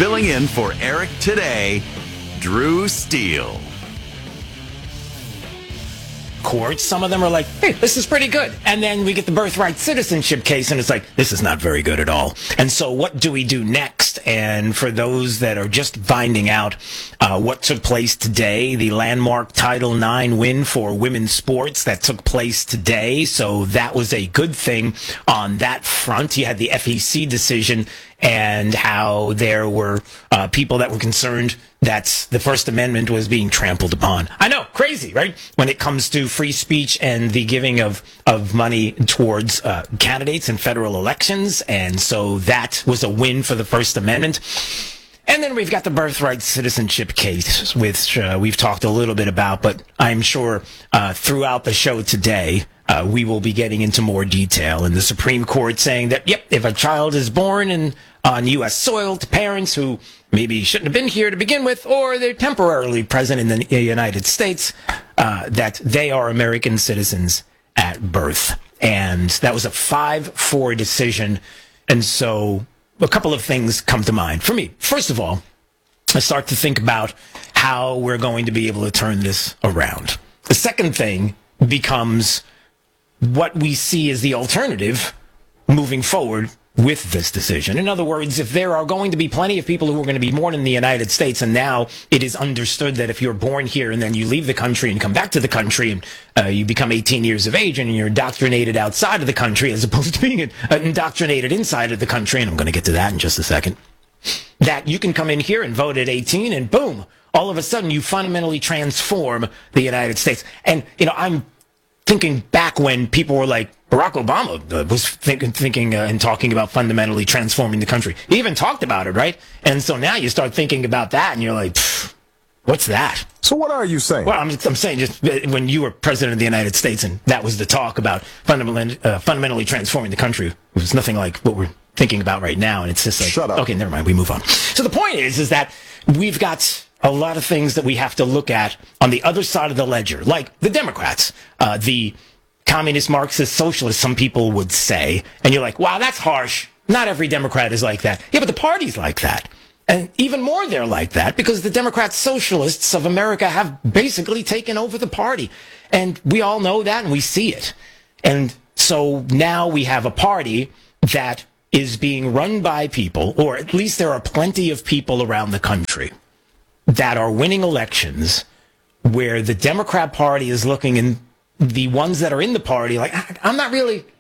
Filling in for Eric today, Drew Steele. Courts, some of them are like, hey, this is pretty good. And then we get the birthright citizenship case, and it's like, this is not very good at all. And so what do we do next? And for those that are just finding out what took place today, the landmark Title IX win for women's sports that took place today. So that was a good thing on that front. You had the FEC decision and how there were people that were concerned that the First Amendment was being trampled upon. I know, crazy, right? When it comes to free speech and the giving of money towards candidates in federal elections. And so that was a win for the First Amendment. And then we've got the birthright citizenship case, which we've talked a little bit about, but I'm sure throughout the show today, we will be getting into more detail. And the Supreme Court saying that, yep, if a child is born on U.S. soil to parents who maybe shouldn't have been here to begin with, or they're temporarily present in the United States, that they are American citizens at birth. And that was a 5-4 decision. And so a couple of things come to mind for me. First of all, I start to think about how we're going to be able to turn this around. The second thing becomes what we see as the alternative moving forward with this decision. In other words, if there are going to be plenty of people who are going to be born in the United States, and now it is understood that if you're born here and then you leave the country and come back to the country and you become 18 years of age and you're indoctrinated outside of the country as opposed to being indoctrinated inside of the country, and I'm going to get to that in just a second, that you can come in here and vote at 18 and boom, all of a sudden you fundamentally transform the United States. And, I'm thinking back when people were like, Barack Obama was thinking and talking about fundamentally transforming the country. He even talked about it, right? And so now you start thinking about that, and you're like, what's that? So what are you saying? Well, I'm saying just when you were president of the United States, and that was the talk about fundamentally transforming the country, it was nothing like what we're thinking about right now. And it's just like, shut up. Okay, never mind. We move on. So the point is that we've got a lot of things that we have to look at on the other side of the ledger, like the Democrats, the communist, Marxist, socialist, some people would say. And you're like, wow, that's harsh. Not every Democrat is like that. Yeah, but the party's like that. And even more, they're like that because the Democrat socialists of America have basically taken over the party. And we all know that and we see it. And so now we have a party that is being run by people, or at least there are plenty of people around the country that are winning elections where the Democrat Party is looking, and the ones that are in the party like, I'm not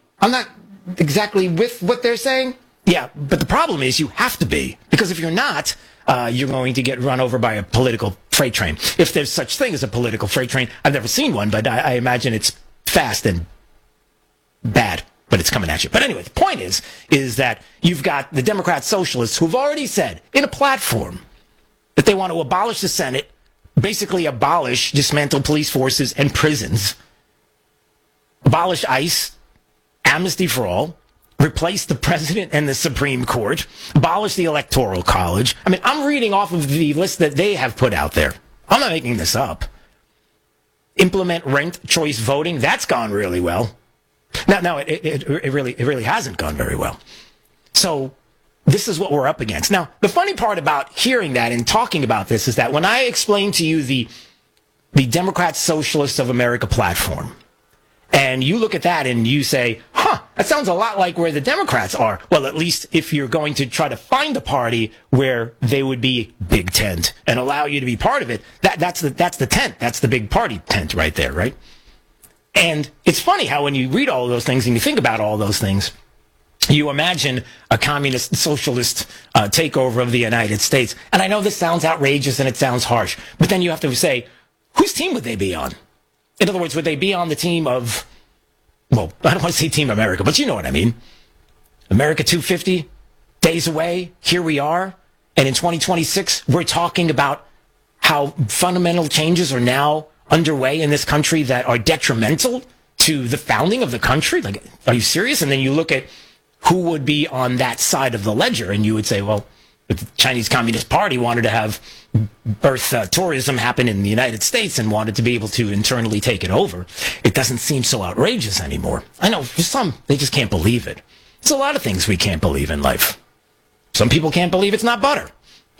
exactly with what they're saying. Yeah, but the problem is you have to be, because if you're not, you're going to get run over by a political freight train. If there's such thing as a political freight train, I've never seen one, but I imagine it's fast and bad, but it's coming at you. But anyway, the point is that you've got the Democrat socialists who've already said in a platform that they want to abolish the Senate, basically dismantle police forces and prisons, abolish ICE, amnesty for all, replace the president and the Supreme Court, abolish the Electoral College. I mean, I'm reading off of the list that they have put out there. I'm not making this up. Implement ranked choice voting. That's gone really well. No, it really hasn't gone very well. So this is what we're up against. Now, the funny part about hearing that and talking about this is that when I explain to you the Democrat Socialists of America platform, and you look at that and you say, that sounds a lot like where the Democrats are. Well, at least if you're going to try to find a party where they would be big tent and allow you to be part of it, that's the tent. That's the big party tent right there, right? And it's funny how when you read all of those things and you think about all those things, you imagine a communist socialist takeover of the United States. And I know this sounds outrageous and it sounds harsh, but then you have to say, whose team would they be on? In other words, would they be on the team of, well, I don't want to say Team America, but you know what I mean. America 250, days away, here we are. And in 2026, we're talking about how fundamental changes are now underway in this country that are detrimental to the founding of the country. Like, are you serious? And then you look at who would be on that side of the ledger, and you would say, well, if the Chinese Communist Party wanted to have birth tourism happen in the United States and wanted to be able to internally take it over, it doesn't seem so outrageous anymore. I know for some, they just can't believe it. There's a lot of things we can't believe in life. Some people can't believe it's not butter.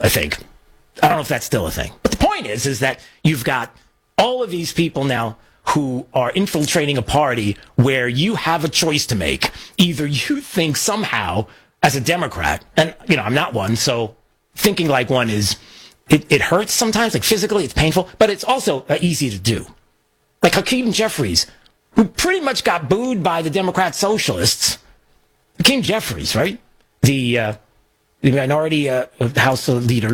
I think. I don't know if that's still a thing. But the point is that you've got all of these people now who are infiltrating a party where you have a choice to make. Either you think somehow, as a Democrat, and, I'm not one, so thinking like one is, it hurts sometimes, like physically, it's painful, but it's also easy to do. Like Hakeem Jeffries, who pretty much got booed by the Democrat socialists. Hakeem Jeffries, right? The minority House leader.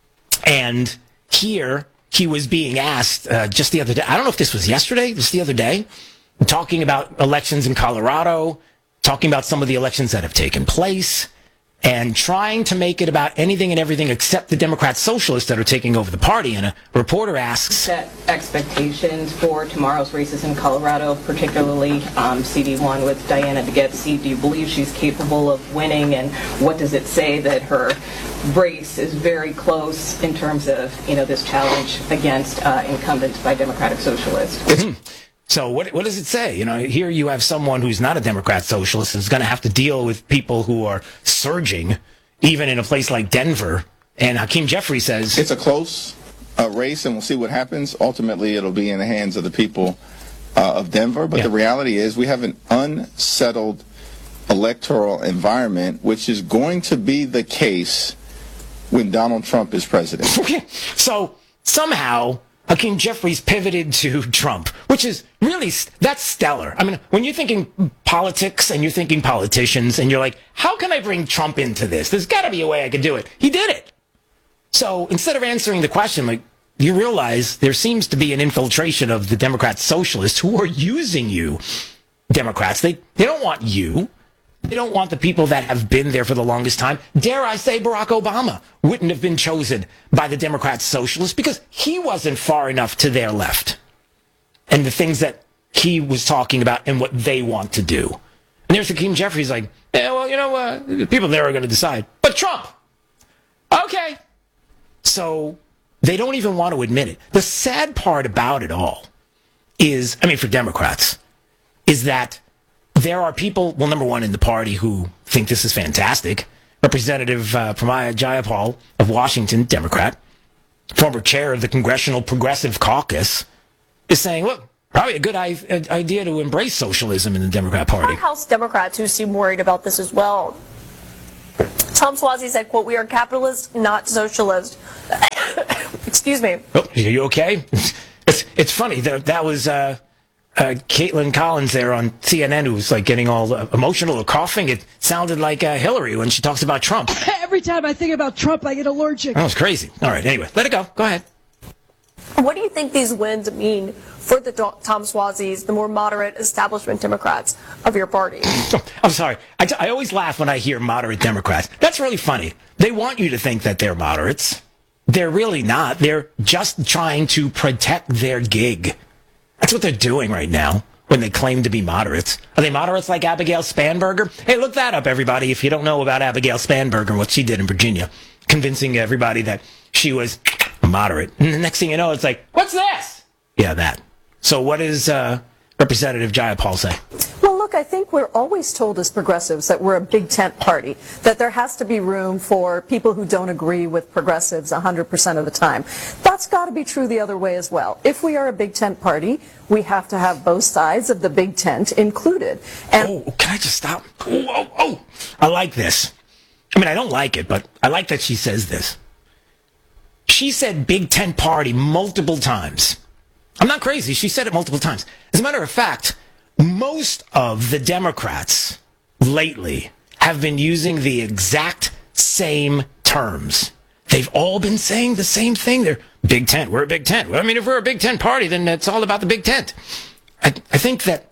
And here, he was being asked just the other day, I don't know if this was yesterday, just the other day, talking about elections in Colorado, talking about some of the elections that have taken place, and trying to make it about anything and everything except the Democrat socialists that are taking over the party. And a reporter asks, set expectations for tomorrow's races in Colorado, particularly CD1 with Diana DeGette. Do you believe she's capable of winning? And what does it say that her race is very close in terms of, this challenge against incumbents by Democratic Socialists? So what does it say? Here you have someone who's not a Democrat socialist who's going to have to deal with people who are surging, even in a place like Denver. And Hakeem Jeffries says it's a close race, and we'll see what happens. Ultimately, it'll be in the hands of the people of Denver. But the reality is we have an unsettled electoral environment, which is going to be the case when Donald Trump is president. Okay. So somehow Hakeem Jeffries pivoted to Trump, which is really, that's stellar. I mean, when you're thinking politics and you're thinking politicians and you're like, how can I bring Trump into this? There's got to be a way I can do it. He did it. So instead of answering the question, you realize there seems to be an infiltration of the Democrat socialists who are using you, Democrats. They don't want you. They don't want the people that have been there for the longest time. Dare I say Barack Obama wouldn't have been chosen by the Democrat socialists because he wasn't far enough to their left. And the things that he was talking about and what they want to do. And there's Hakeem Jeffries like, the people there are going to decide. But Trump! Okay. So they don't even want to admit it. The sad part about it all is, for Democrats, is that there are people, well, number one, in the party who think this is fantastic. Representative Pramila Jayapal of Washington, Democrat, former chair of the Congressional Progressive Caucus, is saying, look, probably a good idea to embrace socialism in the Democrat Party. House Democrats who seem worried about this as well. Tom Suozzi said, quote, "We are capitalists, not socialists." Excuse me. Oh, are you okay? It's funny. That was Caitlin Collins there on CNN, who was getting all emotional or coughing. It sounded like Hillary when she talks about Trump. Every time I think about Trump, I get allergic. That was crazy. All right, anyway, let it go. Go ahead. What do you think these wins mean for the Tom Suozzis, the more moderate establishment Democrats of your party? I'm sorry. I always laugh when I hear moderate Democrats. That's really funny. They want you to think that they're moderates. They're really not. They're just trying to protect their gig. That's what they're doing right now when they claim to be moderates. Are they moderates like Abigail Spanberger? Hey, look that up, everybody, if you don't know about Abigail Spanberger, what she did in Virginia, convincing everybody that she was a moderate. And the next thing you know, it's like, what's this? Yeah, that. So what does Representative Jayapal say? Well, look, I think we're always told as progressives that we're a big tent party, that there has to be room for people who don't agree with progressives 100% of the time. That's got to be true the other way as well. If we are a big tent party, we have to have both sides of the big tent included. And can I just stop? Oh, I like this. I don't like it, but I like that she says this. She said big tent party multiple times. I'm not crazy. She said it multiple times. As a matter of fact, most of the Democrats lately have been using the exact same terms. They've all been saying the same thing. They're big tent. We're a big tent. Well, if we're a big tent party, then it's all about the big tent. I think that,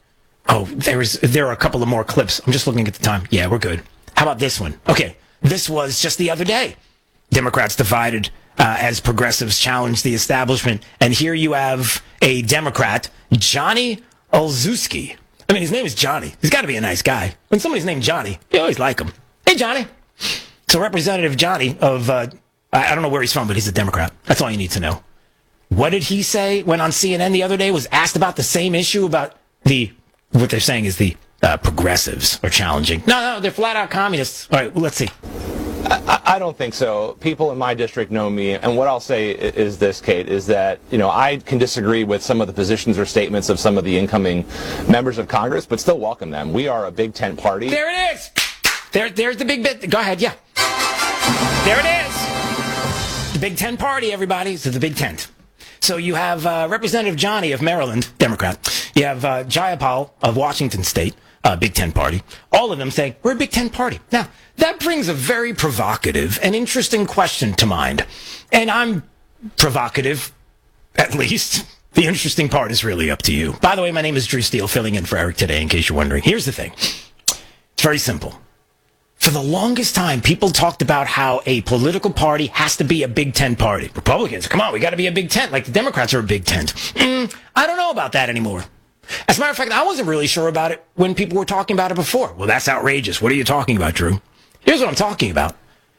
there are a couple of more clips. I'm just looking at the time. Yeah, we're good. How about this one? Okay, this was just the other day. Democrats divided as progressives challenge the establishment. And here you have a Democrat, Johnny Olszewski. His name is Johnny. He's got to be a nice guy. When somebody's named Johnny, you always like him. Hey, Johnny. So Representative Johnny of, I don't know where he's from, but he's a Democrat. That's all you need to know. What did he say when on CNN the other day was asked about the same issue about what they're saying is the progressives are challenging? No, they're flat out communists. All right, let's see. I don't think so. People in my district know me, and what I'll say is this, Kate, is that, I can disagree with some of the positions or statements of some of the incoming members of Congress, but still welcome them. We are a big tent party. There it is. There's the big bit. Go ahead, yeah. There it is. The Big Tent party, everybody. So the Big Tent. So you have Representative Johnny of Maryland, Democrat. You have Jayapal of Washington State, Big Tent party. All of them saying, we're a Big Tent party. Now, that brings a very provocative and interesting question to mind. And I'm provocative, at least. The interesting part is really up to you. By the way, my name is Drew Steele, filling in for Eric today, in case you're wondering. Here's the thing. It's very simple. For the longest time, people talked about how a political party has to be a Big Tent party. Republicans, come on, we got to be a Big Tent, like the Democrats are a Big Tent. I don't know about that anymore. As a matter of fact, I wasn't really sure about it when people were talking about it before. Well, that's outrageous. What are you talking about, Drew? Here's what I'm talking about.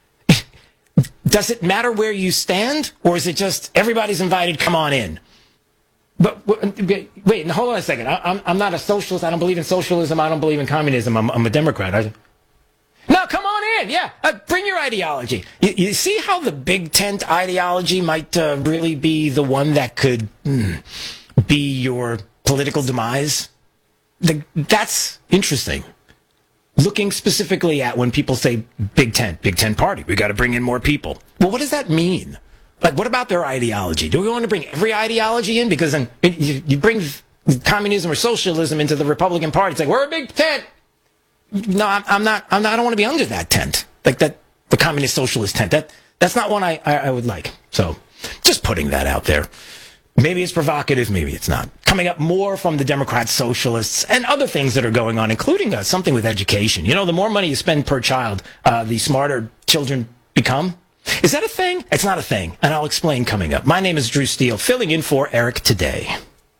Does it matter where you stand, or is it just everybody's invited, come on in? But wait, hold on a second. I'm not a socialist. I don't believe in socialism. I don't believe in communism. I'm a Democrat. No, come on in. Yeah, bring your ideology. You see how the Big Tent ideology might really be the one that could be your political demise? That's interesting. Looking specifically at when people say Big Tent party, we got to bring in more people. Well, what does that mean? Like, what about their ideology? Do we want to bring every ideology in? Because then you bring communism or socialism into the Republican Party. It's like, we're a Big Tent. No, I'm not. I don't want to be under that tent, like that, the communist socialist tent. That's not one I would like. So, just putting that out there. Maybe it's provocative, maybe it's not. Coming up, more from the Democrat socialists and other things that are going on, including something with education. The more money you spend per child, the smarter children become. Is that a thing? It's not a thing, and I'll explain coming up. My name is Drew Steele, filling in for Eric today.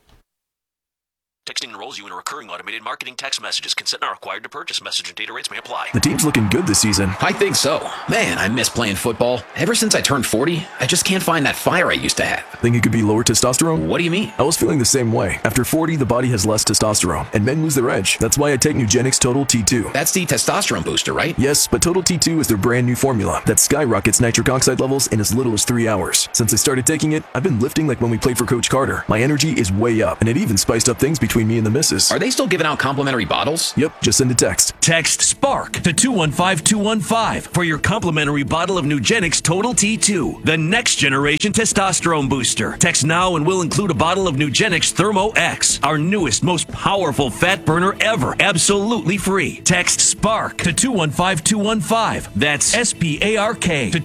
Texting enrolls you in a recurring automated marketing text messages. Consent not required to purchase. Message and data rates may apply. The team's looking good this season. I think so. Man, I miss playing football. Ever since I turned 40, I just can't find that fire I used to have. Think it could be lower testosterone? What do you mean? I was feeling the same way. After 40, the body has less testosterone, and men lose their edge. That's why I take Nugenix Total T2. That's the testosterone booster, right? Yes, but Total T2 is their brand new formula that skyrockets nitric oxide levels in as little as 3 hours. Since I started taking it, I've been lifting like when we played for Coach Carter. My energy is way up, and it even spiced up things between me and the missus. Are they still giving out complimentary bottles? Yep, just send a text. Text SPARK to 215215 for your complimentary bottle of Nugenix Total T2, the next generation testosterone booster. Text now and we'll include a bottle of Nugenix Thermo X, our newest, most powerful fat burner ever, absolutely free. Text SPARK to 215215. That's SPARK to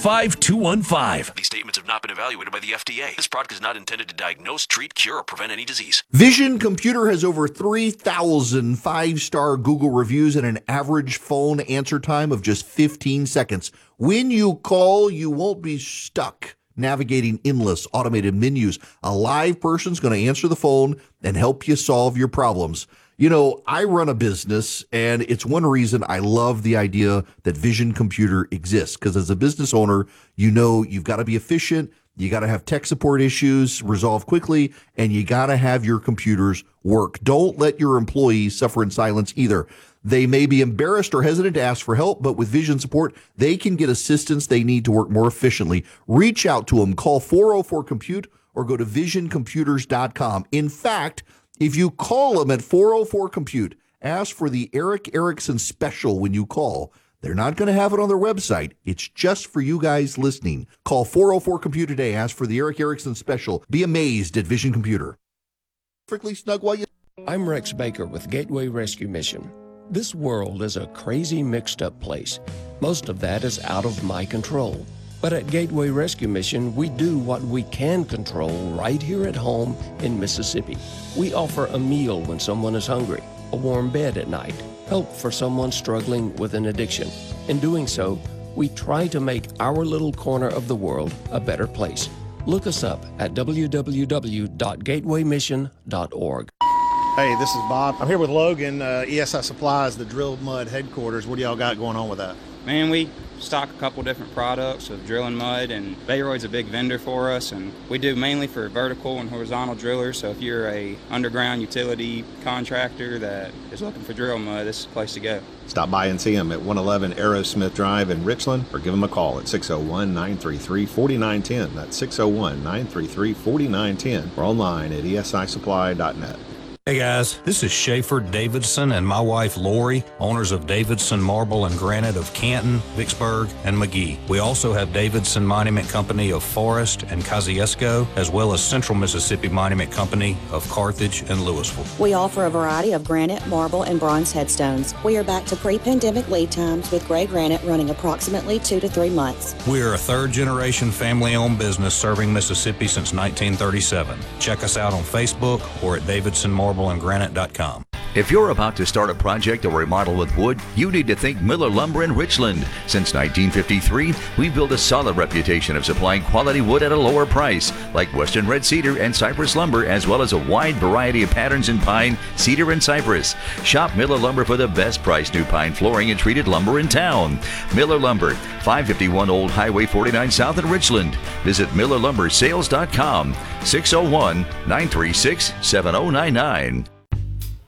215215. These statements have not been evaluated by the FDA. This product is not intended to diagnose, treat, cure, or prevent any disease. Vision Computer has over 3,000 five-star Google reviews and an average phone answer time of just 15 seconds. When you call, you won't be stuck navigating endless automated menus. A live person's going to answer the phone and help you solve your problems. I run a business, and it's one reason I love the idea that Vision Computer exists, because as a business owner, you've got to be efficient. You got to have tech support issues resolved quickly, and you got to have your computers work. Don't let your employees suffer in silence either. They may be embarrassed or hesitant to ask for help, but with Vision support, they can get assistance they need to work more efficiently. Reach out to them. Call 404-COMPUTE or go to visioncomputers.com. In fact, if you call them at 404-COMPUTE, ask for the Eric Erickson special when you call. They're not going to have it on their website. It's just for you guys listening. Call 404-COMPUTE today. Ask for the Eric Erickson special. Be amazed at Vision Computer. Perfectly snug while you... I'm Rex Baker with Gateway Rescue Mission. This world is a crazy, mixed-up place. Most of that is out of my control. But at Gateway Rescue Mission, we do what we can control right here at home in Mississippi. We offer a meal when someone is hungry, a warm bed at night, help for someone struggling with an addiction. In doing so, we try to make our little corner of the world a better place. Look us up at www.gatewaymission.org. Hey, this is Bob. I'm here with Logan, ESI Supplies, the Drilled Mud headquarters. What do y'all got going on with that? Man, we stock a couple different products of drilling mud, and Bayroid's a big vendor for us, and we do mainly for vertical and horizontal drillers. So if you're a underground utility contractor that is looking for drill mud, this is the place to go. Stop by and see them at 111 Aerosmith Drive in Richland, or give them a call at 601-933-4910. That's 601-933-4910, or online at esisupply.net. Hey guys, this is Schaefer Davidson and my wife Lori, owners of Davidson Marble and Granite of Canton, Vicksburg, and McGee. We also have Davidson Monument Company of Forest and Kosciuszko, as well as Central Mississippi Monument Company of Carthage and Louisville. We offer a variety of granite, marble, and bronze headstones. We are back to pre-pandemic lead times with gray granite running approximately 2 to 3 months. We are a third-generation family-owned business serving Mississippi since 1937. Check us out on Facebook or at davidsonmarbleandgranite.com. If you're about to start a project or remodel with wood, you need to think Miller Lumber in Richland. Since 1953, we've built a solid reputation of supplying quality wood at a lower price, like Western Red Cedar and Cypress Lumber, as well as a wide variety of patterns in pine, cedar, and cypress. Shop Miller Lumber for the best price new pine flooring and treated lumber in town. Miller Lumber, 551 Old Highway 49 South in Richland. Visit MillerLumberSales.com, 601-936-7099.